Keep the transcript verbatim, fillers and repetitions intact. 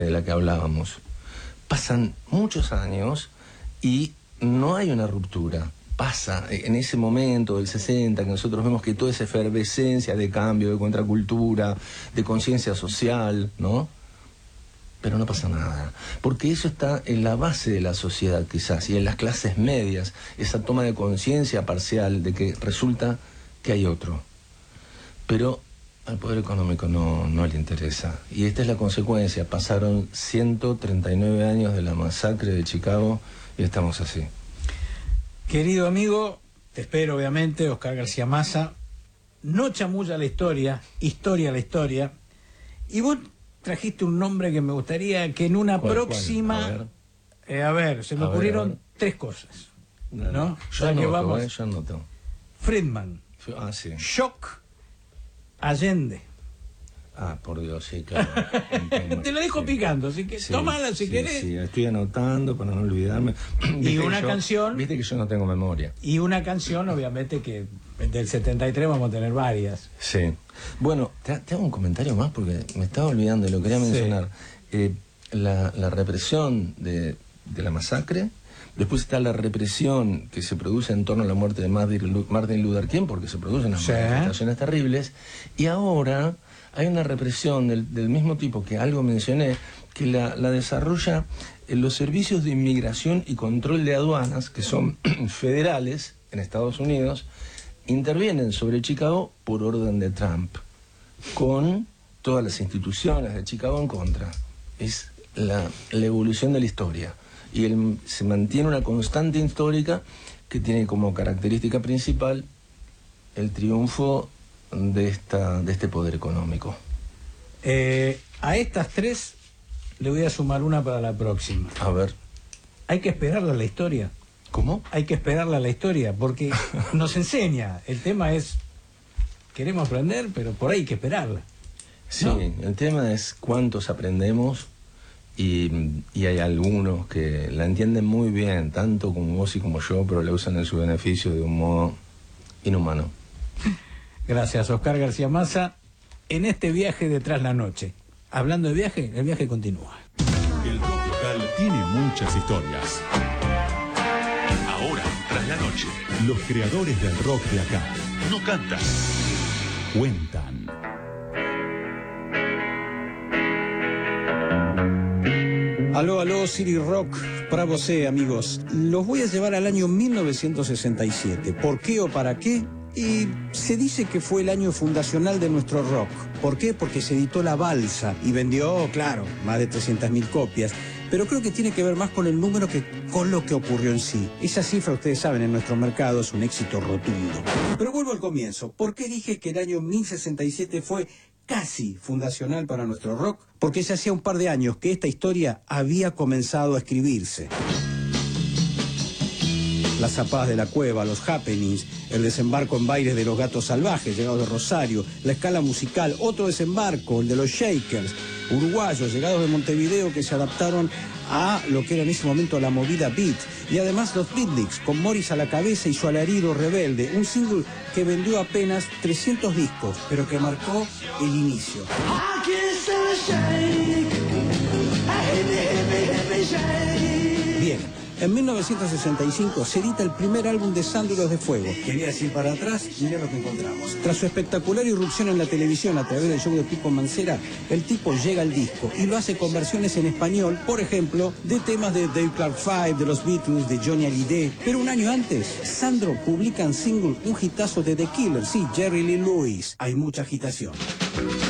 de la que hablábamos. Pasan muchos años y no hay una ruptura. Pasa en ese momento del sesenta, que nosotros vemos que toda esa efervescencia de cambio, de contracultura, de conciencia social, ¿no? Pero no pasa nada, porque eso está en la base de la sociedad quizás, y en las clases medias, esa toma de conciencia parcial de que resulta que hay otro. Pero al poder económico no, no le interesa. Y esta es la consecuencia. Pasaron ciento treinta y nueve años de la masacre de Chicago y estamos así. Querido amigo, te espero obviamente, Oscar García Massa. No chamulla la historia, historia la historia. Y vos trajiste un nombre que me gustaría que en una ¿Cuál, próxima... cuál? A ver. Eh, a ver, se me A ver, ocurrieron a ver. tres cosas. No, ¿No? Yo Ya que anoto, vamos. eh, yo anoto. Friedman, Ah, sí. Shock, Allende. Ah, por Dios, sí, claro. Te lo dejo sí. picando, así que Sí, tómala si sí, querés. Sí, estoy anotando para no olvidarme. Y Viste una que yo- canción. Viste que yo no tengo memoria. Y una canción, obviamente, que del setenta y tres vamos a tener varias. Sí. Bueno, te, te hago un comentario más porque me estaba olvidando y lo quería Sí. mencionar. Eh, la, la represión de, de la masacre, después está la represión que se produce en torno a la muerte de Martin Lu- Martin Luther King, porque se producen las Sí. manifestaciones terribles, y ahora hay una represión del, del mismo tipo que algo mencioné, que la, la desarrolla en los servicios de inmigración y control de aduanas, que son federales en Estados Unidos, intervienen sobre Chicago por orden de Trump, con todas las instituciones de Chicago en contra. Es la, la evolución de la historia. Y el, se mantiene una constante histórica que tiene como característica principal el triunfo de, esta, de este poder económico. Eh, a estas tres le voy a sumar una para la próxima. A ver. Hay que esperarla a la historia. ¿Cómo? Hay que esperarla a la historia, porque nos enseña. El tema es, queremos aprender, pero por ahí hay que esperarla. Sí, ¿no? el tema es cuántos aprendemos y, y hay algunos que la entienden muy bien, tanto como vos y como yo, pero la usan en su beneficio de un modo inhumano. Gracias, Oscar García Massa, en este viaje de Tras la Noche. Hablando de viaje, el viaje continúa. El rock local tiene muchas historias. Ahora, Tras la Noche, Los creadores del rock de acá no cantan. cuentan. Aló, aló, City Rock, para vos, amigos. Los voy a llevar al año mil novecientos sesenta y siete. ¿Por qué o para qué? Y se dice que fue el año fundacional de nuestro rock. ¿Por qué? Porque se editó La Balsa y vendió, claro, más de trescientas mil copias. Pero creo que tiene que ver más con el número que con lo que ocurrió en sí. Esa cifra, ustedes saben, en nuestro mercado es un éxito rotundo. Pero vuelvo al comienzo. ¿Por qué dije que el año mil sesenta y siete fue casi fundacional para nuestro rock? Porque ya hacía un par de años que esta historia había comenzado a escribirse. Las zapadas de la cueva, los happenings, el desembarco en bailes de los Gatos Salvajes, llegados de Rosario, la escala musical, otro desembarco, el de los Shakers, uruguayos, llegados de Montevideo, que se adaptaron a lo que era en ese momento la movida beat, y además los Beatniks, con Morris a la cabeza y su alarido rebelde, un single que vendió apenas trescientos discos, pero que marcó el inicio. Bien, en mil novecientos sesenta y cinco se edita el primer álbum de Sandro y los de Fuego. Querías ir para atrás, mira lo que encontramos. Tras su espectacular irrupción en la televisión a través del show de Pipo Mancera, el tipo llega al disco y lo hace con versiones en español, por ejemplo, de temas de Dave Clark Five, de los Beatles, de Johnny Hallyday. Pero un año antes, Sandro publica en single un hitazo de The Killers, sí, Jerry Lee Lewis. Hay mucha agitación.